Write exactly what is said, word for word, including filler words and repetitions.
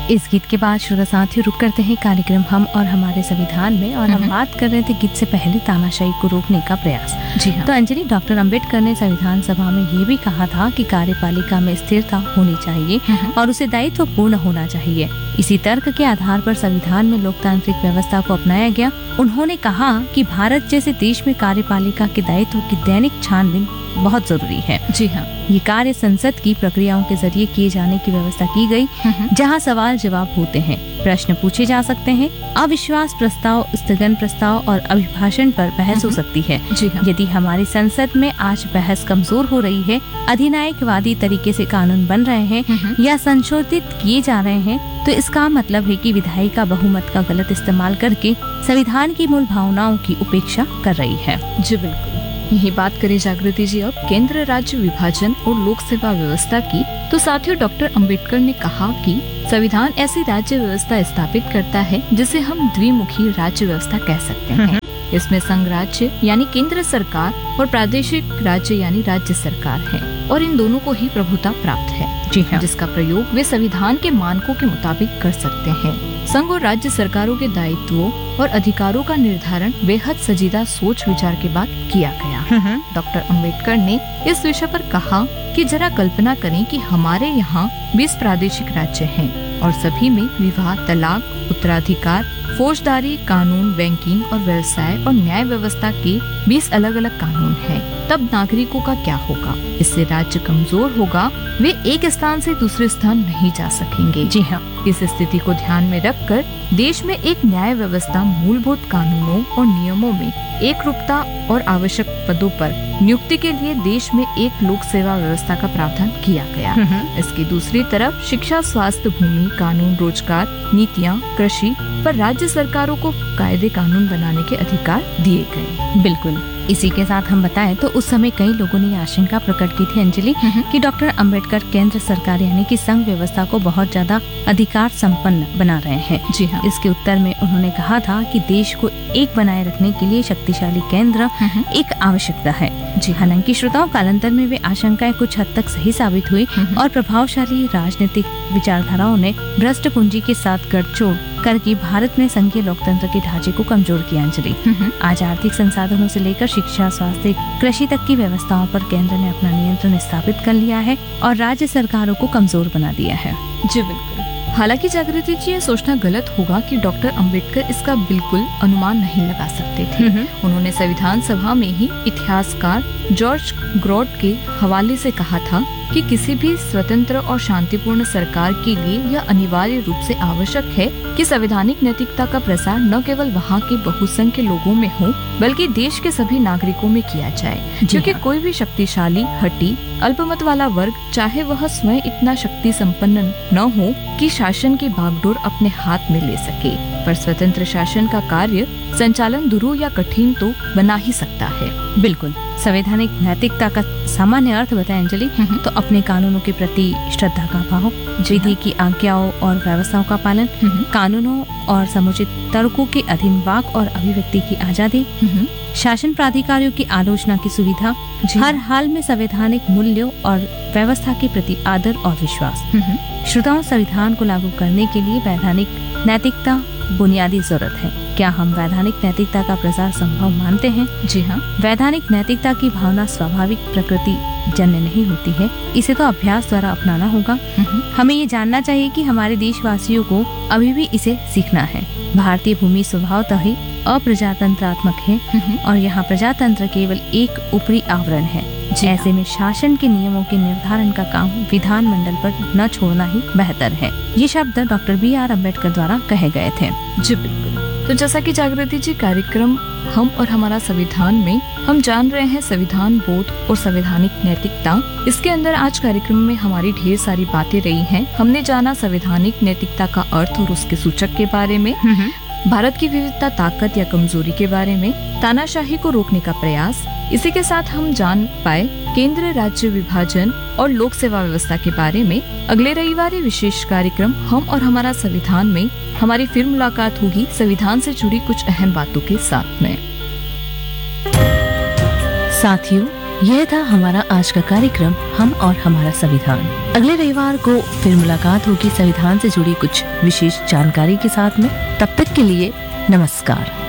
इस गीत के बाद श्रोता साथियों रुक करते हैं कार्यक्रम हम और हमारे संविधान में, और हम बात कर रहे थे गीत से पहले तानाशाही को रोकने का प्रयास। जी हाँ। तो अंजलि, डॉक्टर अंबेडकर ने संविधान सभा में ये भी कहा था कि कार्यपालिका में स्थिरता होनी चाहिए और उसे दायित्व पूर्ण होना चाहिए। इसी तर्क के आधार पर संविधान में लोकतांत्रिक व्यवस्था को अपनाया गया। उन्होंने कहा कि भारत जैसे देश में कार्यपालिका के दायित्व की दैनिक छानबीन बहुत जरूरी है। जी हाँ। ये कार्य संसद की प्रक्रियाओं के जरिए किए जाने की व्यवस्था की गई, जहां सवाल जवाब होते हैं, प्रश्न पूछे जा सकते हैं, अविश्वास प्रस्ताव, स्थगन प्रस्ताव और अभिभाषण पर बहस हो सकती है। जी हाँ। यदि हमारी संसद में आज बहस कमजोर हो रही है, अधिनायकवादी तरीके से कानून बन रहे हैं या संशोधित किए जा रहे हैं, तो इसका मतलब है कि विधायिका बहुमत का गलत इस्तेमाल करके संविधान की मूल भावनाओं की उपेक्षा कर रही है। जी बिल्कुल। यही बात करें जागृति जी अब केंद्र राज्य विभाजन और लोक सेवा व्यवस्था की, तो साथियों डॉक्टर अंबेडकर ने कहा कि संविधान ऐसी राज्य व्यवस्था स्थापित करता है जिसे हम द्विमुखी राज्य व्यवस्था कह सकते हैं। इसमें संघ राज्य यानी केंद्र सरकार और प्रादेशिक राज्य यानी राज्य सरकार है, और इन दोनों को ही प्रभुता प्राप्त है। जी हाँ। जिसका प्रयोग वे संविधान के मानकों के मुताबिक कर सकते हैं। संघ और राज्य सरकारों के दायित्वों और अधिकारों का निर्धारण बेहद संजीदा सोच विचार के बाद किया गया। डॉक्टर अंबेडकर ने इस विषय पर कहा कि जरा कल्पना करें कि हमारे यहाँ बीस प्रादेशिक राज्य हैं और सभी में विवाह, तलाक, उत्तराधिकार, फौजदारी, कानून, बैंकिंग और व्यवसाय और न्याय व्यवस्था के बीस अलग अलग कानून हैं। तब नागरिकों का क्या होगा? इससे राज्य कमजोर होगा, वे एक स्थान से दूसरे स्थान नहीं जा सकेंगे। जी हाँ। इस स्थिति को ध्यान में रखकर देश में एक न्याय व्यवस्था, मूलभूत कानूनों और नियमों में एक रूपता और आवश्यक पदों पर नियुक्ति के लिए देश में एक लोक सेवा व्यवस्था का प्रावधान किया गया। इसकी दूसरी तरफ शिक्षा, स्वास्थ्य, भूमि, कानून, रोजगार, नीतियाँ, कृषि पर राज्य सरकारों को कायदे कानून बनाने के अधिकार दिए गए। बिल्कुल। इसी के साथ हम बताएं तो उस समय कई लोगों ने आशंका प्रकट की थी अंजलि कि डॉक्टर अंबेडकर केंद्र सरकार यानी कि संघ व्यवस्था को बहुत ज्यादा अधिकार संपन्न बना रहे हैं। जी हाँ। इसके उत्तर में उन्होंने कहा था कि देश को एक बनाए रखने के लिए शक्तिशाली केंद्र एक आवश्यकता है। जी हालांकि श्रोताओं, कालांतर में वे आशंकाएं कुछ हद तक सही साबित हुई और प्रभावशाली राजनीतिक विचारधाराओं ने भ्रष्ट पूंजी के साथ गठजोड़ करके भारत में संघीय लोकतंत्र के ढांचे को कमजोर किया। अंजलि, आज आर्थिक संसाधनों से लेकर शिक्षा, स्वास्थ्य, कृषि तक की व्यवस्थाओं पर केंद्र ने अपना नियंत्रण स्थापित कर लिया है और राज्य सरकारों को कमजोर बना दिया है। जी बिल्कुल। हालांकि जागृति जी, ये सोचना गलत होगा कि डॉक्टर अंबेडकर इसका बिल्कुल अनुमान नहीं लगा सकते थे। उन्होंने संविधान सभा में ही इतिहासकार जॉर्ज ग्रॉड के हवाले से कहा था कि किसी भी स्वतंत्र और शांतिपूर्ण सरकार के लिए यह अनिवार्य रूप से आवश्यक है कि संवैधानिक नैतिकता का प्रसार न केवल वहाँ के बहुसंख्य लोगों में हो, बल्कि देश के सभी नागरिकों में किया जाए। क्योंकि कोई भी शक्तिशाली, हठी, अल्पमत वाला वर्ग, चाहे वह स्वयं इतना शक्ति संपन्न न हो कि शासन की बागडोर अपने हाथ में ले सके, पर स्वतंत्र शासन का कार्य संचालन दुरूह या कठिन तो बना ही सकता है। बिल्कुल। संवैधानिक नैतिकता का सामान्य अर्थ बताएं अंजलि, तो अपने कानूनों के प्रति श्रद्धा का भाव, विधि की आज्ञाओं और व्यवस्थाओं का पालन, कानूनों और समुचित तर्कों के अधीन वाक और अभिव्यक्ति की आजादी, शासन प्राधिकारियों की आलोचना की सुविधा, हर हाल में संवैधानिक मूल्यों और व्यवस्था के प्रति आदर और विश्वास। श्रोताओं, संविधान को लागू करने के लिए वैधानिक नैतिकता बुनियादी जरूरत है। क्या हम वैधानिक नैतिकता का प्रसार संभव मानते हैं? जी हाँ। वैधानिक नैतिकता की भावना स्वाभाविक प्रकृति जन्य नहीं होती है, इसे तो अभ्यास द्वारा अपनाना होगा। हमें ये जानना चाहिए कि हमारे देशवासियों को अभी भी इसे सीखना है। भारतीय भूमि स्वभावतः ही अप्रजातंत्रात्मक है और यहाँ प्रजातंत्र केवल एक ऊपरी आवरण है। ऐसे में शासन के नियमों के निर्धारण का काम विधान मंडल पर न छोड़ना ही बेहतर है। ये शब्द डॉक्टर बी आर अम्बेडकर द्वारा कहे गए थे। जी बिल्कुल। तो जैसा कि जागृति जी, कार्यक्रम हम और हमारा संविधान में हम जान रहे हैं संविधान बोध और संवैधानिक नैतिकता। इसके अंदर आज कार्यक्रम में हमारी ढेर सारी बातें रही हैं। हमने जाना संवैधानिक नैतिकता का अर्थ और उसके सूचक के बारे में, भारत की विविधता, ताकत या कमजोरी के बारे में, तानाशाही को रोकने का प्रयास। इसी के साथ हम जान पाए केंद्र राज्य विभाजन और लोक सेवा व्यवस्था के बारे में। अगले रविवार विशेष कार्यक्रम हम और हमारा संविधान में हमारी फिर मुलाकात होगी संविधान से जुड़ी कुछ अहम बातों के साथ में। साथियों, यह था हमारा आज का कार्यक्रम हम और हमारा संविधान। अगले रविवार को फिर मुलाकात होगी संविधान से जुड़ी कुछ विशेष जानकारी के साथ में। तब तक के लिए नमस्कार।